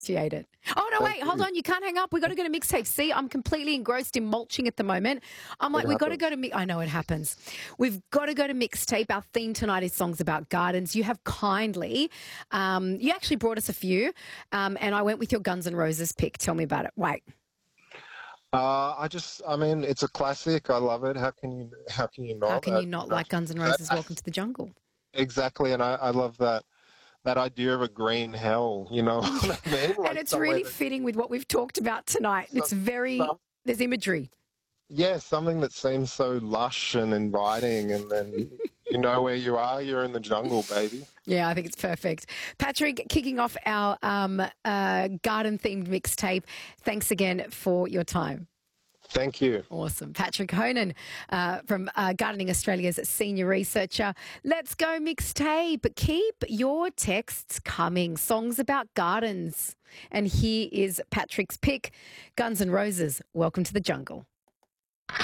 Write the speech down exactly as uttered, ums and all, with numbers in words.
She ate it. Oh, no, Thank wait, hold you. on. You can't hang up. we got to go to mixtape. See, I'm completely engrossed in mulching at the moment. I'm like, It we got to happens. go to mi- I know it happens. We've got to go to mixtape. Our theme tonight is songs about gardens. You have kindly, um, you actually brought us a few, um, and I went with your Guns N' Roses pick. Tell me about it. Wait. Uh, I just, I mean, it's a classic. I love it. How can you, how can you How not? can Uh, you not that, like Guns N' Roses' that, Welcome to the Jungle? exactly, and I, I love that that idea of a green hell. You know what I mean? And Like it's somewhere really that, fitting with what we've talked about tonight. It's some, very, some, there's imagery. yeah, something that seems so lush and inviting, and then you know where you are. You're in the jungle, baby. Yeah, I think it's perfect. Patrick, kicking off our um, uh, garden-themed mixtape. Thanks again for your time. Thank you. Awesome. Patrick Honan uh, from uh, Gardening Australia's senior researcher. Let's go mixtape. Keep your texts coming. Songs about gardens. And here is Patrick's pick, Guns N' Roses, Welcome to the Jungle.